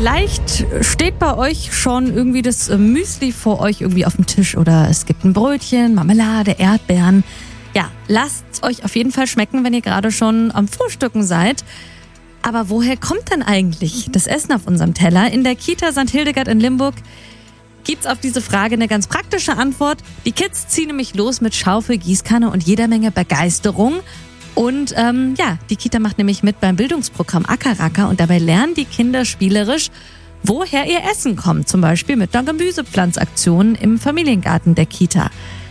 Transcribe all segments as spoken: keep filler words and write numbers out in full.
Vielleicht steht bei euch schon irgendwie das Müsli vor euch irgendwie auf dem Tisch oder es gibt ein Brötchen, Marmelade, Erdbeeren. Ja, lasst es euch auf jeden Fall schmecken, wenn ihr gerade schon am Frühstücken seid. Aber woher kommt denn eigentlich das Essen auf unserem Teller? In der Kita Sankt Hildegard in Limburg gibt's auf diese Frage eine ganz praktische Antwort. Die Kids ziehen nämlich los mit Schaufel, Gießkanne und jeder Menge Begeisterung. Und ähm, ja, die Kita macht nämlich mit beim Bildungsprogramm Acker-Racker und dabei lernen die Kinder spielerisch, woher ihr Essen kommt. Zum Beispiel mit einer Gemüsepflanzaktion im Familiengarten der Kita.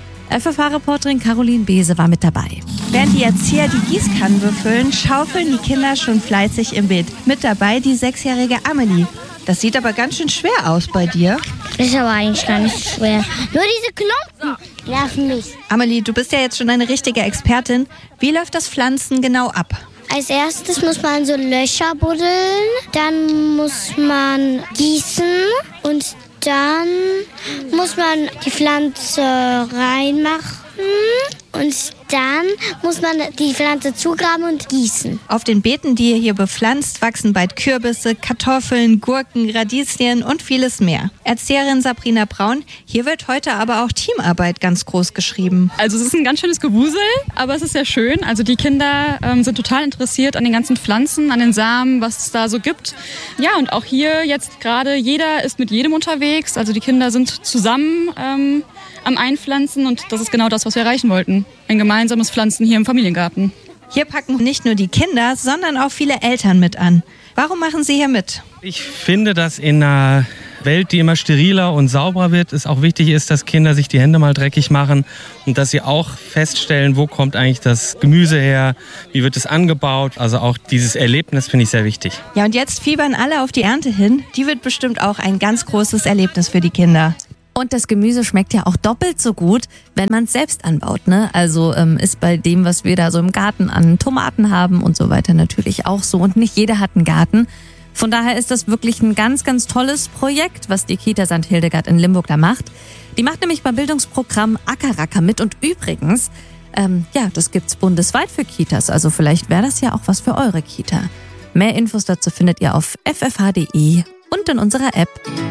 F F H-Reporterin Caroline Beese war mit dabei. Während die Erzieher die Gießkannen befüllen, schaufeln die Kinder schon fleißig im Beet. Mit dabei die sechsjährige Amelie. Das sieht aber ganz schön schwer aus bei dir. Ist aber eigentlich gar nicht schwer. Nur diese Klumpen nerven mich. Amelie, du bist ja jetzt schon eine richtige Expertin. Wie läuft das Pflanzen genau ab? Als erstes muss man so Löcher buddeln, dann muss man gießen und dann muss man die Pflanze reinmachen und dann muss man die Pflanze zugraben und gießen. Auf den Beeten, die ihr hier bepflanzt, wachsen bald Kürbisse, Kartoffeln, Gurken, Radieschen und vieles mehr. Erzieherin Sabrina Braun, hier wird heute aber auch Teamarbeit ganz groß geschrieben. Also es ist ein ganz schönes Gewusel, aber es ist sehr schön. Also die Kinder ähm, sind total interessiert an den ganzen Pflanzen, an den Samen, was es da so gibt. Ja, und auch hier jetzt gerade, jeder ist mit jedem unterwegs. Also die Kinder sind zusammen ähm, am Einpflanzen und das ist genau das, was wir erreichen wollten. Ein gemeinsames Pflanzen hier im Familiengarten. Hier packen nicht nur die Kinder, sondern auch viele Eltern mit an. Warum machen Sie hier mit? Ich finde, dass in einer Welt, die immer steriler und sauberer wird, es auch wichtig ist, dass Kinder sich die Hände mal dreckig machen und dass sie auch feststellen, wo kommt eigentlich das Gemüse her, wie wird es angebaut. Also auch dieses Erlebnis finde ich sehr wichtig. Ja, und jetzt fiebern alle auf die Ernte hin. Die wird bestimmt auch ein ganz großes Erlebnis für die Kinder. Und das Gemüse schmeckt ja auch doppelt so gut, wenn man es selbst anbaut, ne? Also ähm, ist bei dem, was wir da so im Garten an Tomaten haben und so weiter natürlich auch so. Und nicht jeder hat einen Garten. Von daher ist das wirklich ein ganz, ganz tolles Projekt, was die Kita Sankt Hildegard in Limburg da macht. Die macht nämlich beim Bildungsprogramm Acker-Racker mit. Und übrigens, ähm, ja, das gibt's bundesweit für Kitas. Also vielleicht wäre das ja auch was für eure Kita. Mehr Infos dazu findet ihr auf f f h punkt d e und in unserer App.